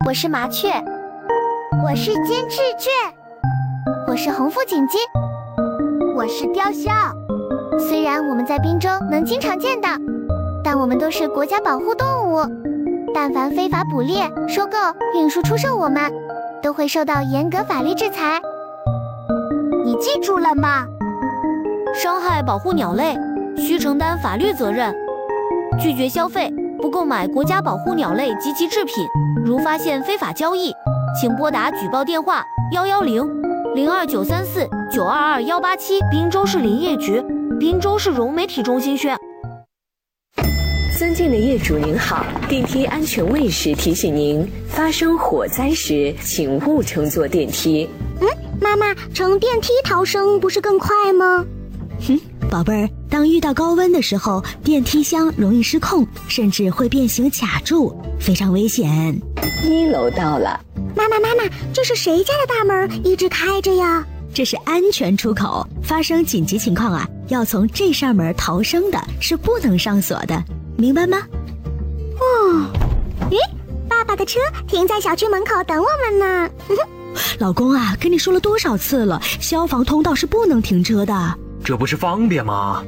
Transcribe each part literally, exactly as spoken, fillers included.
我是麻雀， 我是金翅雀， 我是红腹锦鸡， 我是雕鸮。 虽然我们在滨州能经常见到，但我们都是国家保护动物。但凡非法捕猎、收购、运输、出售我们，都会受到严格法律制裁。 你记住了吗？ 伤害保护鸟类，需承担法律责任。拒绝消费，不购买国家保护鸟类及其制品。如发现非法交易，请拨打举报电话幺幺零零二九三四九二二幺八七。滨州市林业局，滨州市融媒体中心宣。 尊敬的业主您好，电梯安全卫士提醒您，发生火灾时请勿乘坐电梯。 嗯，妈妈，乘电梯逃生不是更快吗？ 哼，宝贝儿，当遇到高温的时候，电梯箱容易失控，甚至会变形卡住，非常危险。 一楼到了。 妈妈妈妈，这是谁家的大门一直开着呀？ 这是安全出口，发生紧急情况啊，要从这扇门逃生的，是不能上锁的，明白吗？ 哦，咦，爸爸的车停在小区门口等我们呢。 老公啊，跟你说了多少次了，消防通道是不能停车的。 这不是方便吗？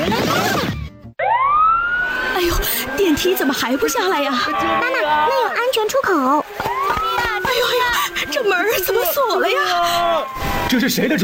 哎呦，电梯怎么还不下来呀？ 妈妈，那有安全出口。 哎呦哎呦，这门怎么锁了呀？ 这是谁的